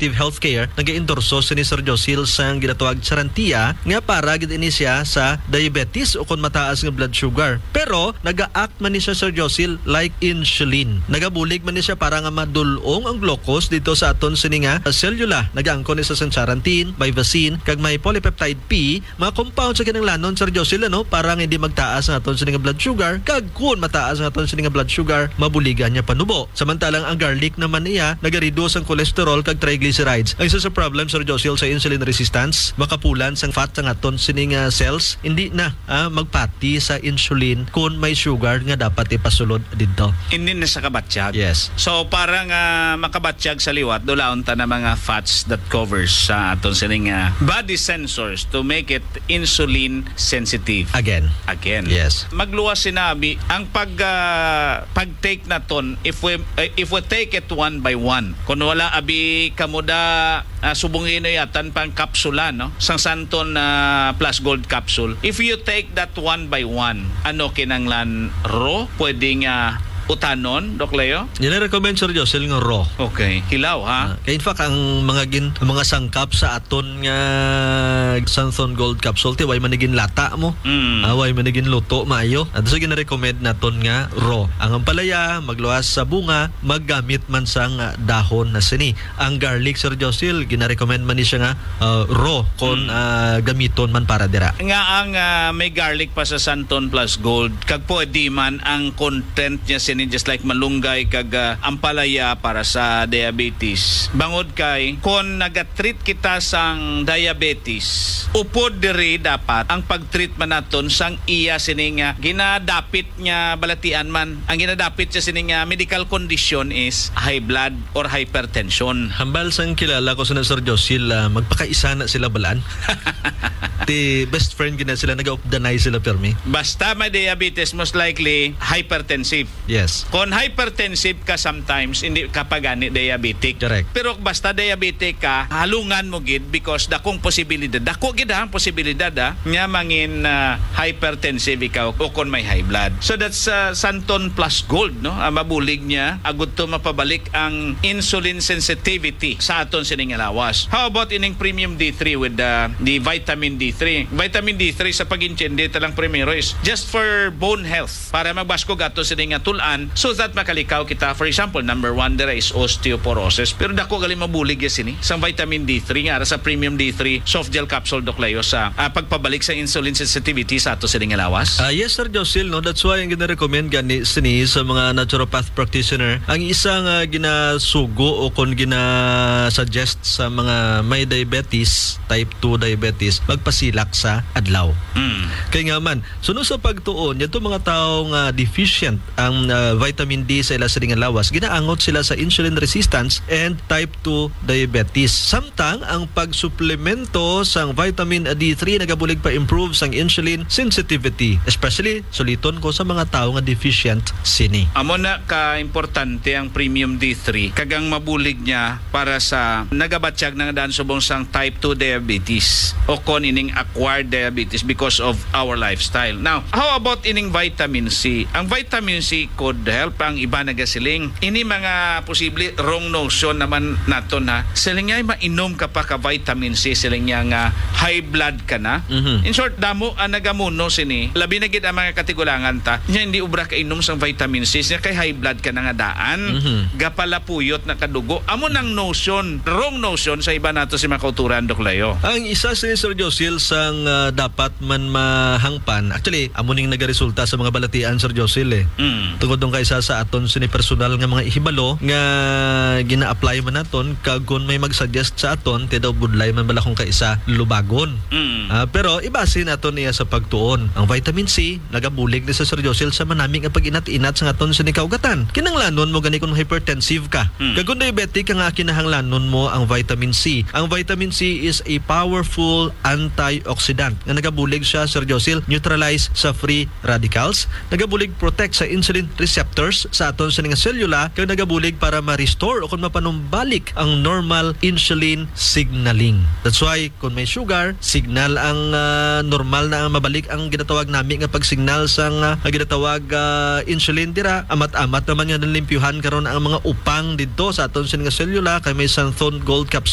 Integrative Healthcare nag-endorso ni Sir Josil sang ginatawag Charantia nga para gid ini siya sa diabetes o kung mataas nga blood sugar. Pero naga-act man ni siya, Sir Josil, like insulin. Nagabulig man ni siya para nga madulong ang glucose dito sa aton sini nga cellula. Nagaangkon ni sa Charantin, Vivacin, kag may polypeptide P, mga compound sa kinahanglanon, Sir Josil, para nga hindi magtaas ang aton sini nga blood sugar, kag kung mataas ang aton sini nga blood sugar, mabuligan niya panubo. Samantalang ang garlic naman niya nagareduce ang cholesterol kag triglycerides. Ang isa sa problem, Sir Josil, sa insulin resistance, makapulan sang fat sa aton sini nga cells, hindi na magpati sa insulin kung may sugar nga dapat ipasulod dito. Hindi na sa kabatsyag. Yes. So parang makabatsyag sa liwat, dulaon ta na mga fats that covers sa aton sining body sensors to make it insulin sensitive. Again. Yes. Magluwas sinabi ang pag-take naton if we take it one by one. Kung wala abi kamuda subungin yatan pang kapsula, no? Sang santon plus gold capsule. If you take that one by one, ano kinanglan raw pwedeng utanon, Doc Leo? Yan recommend, Sir Josil, nga raw. Okay. Hilaw, ha? Kaya in fact, ang mga sangkap sa aton nga Santhon Gold Capsule, way manigin lata mo. Way manigin luto, maayo. At so, gina-recommend naton nga raw. Ang ampalaya, magluwas sa bunga, maggamit man sang dahon na sini. Ang garlic, Sir Josil, gina-recommend man ni siya nga raw kung gamiton man para dira. Nga ang may garlic pa sa Santon Plus Gold, kag pwede man ang content niya sini just like malunggay kag ampalaya para sa diabetes. Bangod kay kung nagatreat kita sang diabetes, upod diri dapat ang pagtreatment naton sang iya sini nga ginadapit nga balatian man. Ang ginadapit sa sini nga medical condition is high blood or hypertension. Hambal sang kilala ko sa Sir Josil, magpakaisa na sila balaan. Ti best friend gina sila, nag-opdanay sila permi. Basta may diabetes, most likely hypertensive. Yes. Kung hypertensive ka sometimes, hindi ka pa gani diabetic. Correct. Pero basta diabetic ka, halungan mo gid because dakong posibilidad. Dako gid ang posibilidad nga mangin hypertensive ikaw o kung may high blood. So that's Santon Plus Gold, no? Mabulig niya agud to mapabalik ang insulin sensitivity sa aton sining lawas. How about ining Premium D3 with the vitamin D3? Vitamin D3 sa pag-intindi talang primero is just for bone health, para magbasko gato sining tulan so that makalikaw kita. For example, number 1 dira is osteoporosis. Pero dako gali mabulig ya sini sang vitamin D3 nga sa Premium D3 soft gel capsule, Doc Leo, sa pagpabalik sa insulin sensitivity sa ato sining lawas. Yes, Sir Josil, no? That's why ang gina-recommend gani sini sa mga naturopath practitioner, ang isang ginasugo o kung gina-suggest sa mga may diabetes, type 2 diabetes, magpasilak sa adlaw. Kaya nga man, suno sa pagtuon, yato mga taong deficient ang vitamin D sa ila sa lawas, ginaangot sila sa insulin resistance and type 2 diabetes. Samtang ang pagsuplemento sang vitamin D3 nagabulig pa improve sang insulin sensitivity, especially suliton ko sa mga tao nga deficient sini. Amo na ka-importante ang Premium D3 kagang mabulig niya para sa nagabatsyag ng daan subong sang type 2 diabetes o kon ining acquired diabetes because of our lifestyle. Now, how about ining vitamin C? Ang vitamin C could help ang iba nagasiling. Ini mga posible wrong notion naman nato na siling nga mainom ka pa ka vitamin C, siling nga high blood ka na. In short, damo ang nagamuno sini. Labi na gid ang mga katigulangan ta. Nya hindi ubra ka inom sang vitamin C siya kay high blood ka na nga daan. Gapalapuyot na kadugo. Amo nang notion, wrong notion sa iba nato si makauturan, Doc Leo. Ang isa si Sir Josil sang dapat man mahangpan. Actually, amo ning nagaresulta sa mga balatian, Sir Josil tungod dong kaysa sa aton sini personal nga mga ihibalo nga gina-apply man naton kagon may mag-suggest sa aton ti daw budlay man bala kung kaisa lubagon. Pero ibasin naton niya sa pagtuon. Ang vitamin C nagabulig ni sa Sir Josil sa manami nga pag-inat-inat sa aton sini kaugatan. Kinahanglanon mo gani kung hypertensive ka. Kagon diabetic ka nga kinahanglanon mo ang vitamin C. Ang vitamin C is a powerful antioxidant nga nagabulig siya, Sir Josil, neutralize sa free radicals, nagabulig protect sa insulin receptors sa aton sa nga cellula, kaya nagabulig para ma-restore o kung mapanumbalik ang normal insulin signaling. That's why kung may sugar, signal ang normal na mabalik ang ginatawag nami nga pagsignal sang ginatawag insulin dira. Amat-amat naman nga nalimpyuhan karon ang mga upang didto sa aton sa nga cellula kay may Santhon Gold Capsule